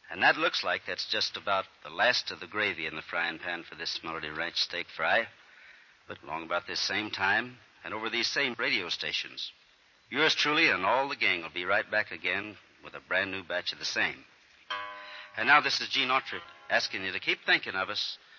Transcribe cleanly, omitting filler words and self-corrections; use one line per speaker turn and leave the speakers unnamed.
And that looks like that's just about the last of the gravy in the frying pan for this Melody Ranch steak fry. But along about this same time and over these same radio stations, yours truly and all the gang will be right back again with a brand new batch of the same. And now this is Gene Autry asking you to keep thinking of us